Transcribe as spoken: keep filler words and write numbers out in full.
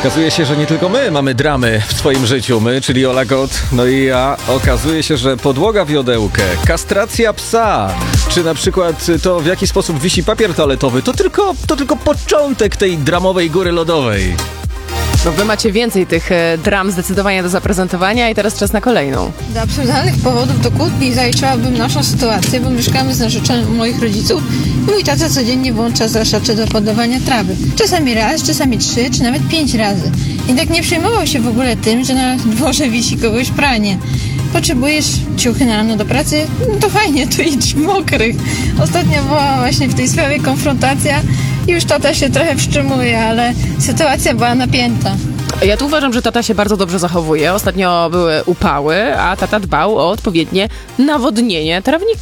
Okazuje się, że nie tylko my mamy dramy w swoim życiu. My, czyli Ola Kot, no i ja. Okazuje się, że podłoga wiodełkę, kastracja psa, czy na przykład to, w jaki sposób wisi papier toaletowy, to tylko, to tylko początek tej dramowej góry lodowej. No wy macie więcej tych e, dram zdecydowanie do zaprezentowania i teraz czas na kolejną. Do absurdalnych powodów do kłótni zaliczyłabym naszą sytuację, bo mieszkamy z narzeczonym u moich rodziców i mój tata codziennie włącza zraszacze do podawania trawy. Czasami raz, czasami trzy, czy nawet pięć razy. I tak nie przejmował się w ogóle tym, że na dworze wisi kogoś pranie. Potrzebujesz ciuchy na rano do pracy? No to fajnie, to idź w mokrych. Ostatnio była właśnie w tej sprawie konfrontacja i już tata się trochę wstrzymuje, ale sytuacja była napięta. Ja tu uważam, że tata się bardzo dobrze zachowuje. Ostatnio były upały, a tata dbał o odpowiednie nawodnienie trawnika.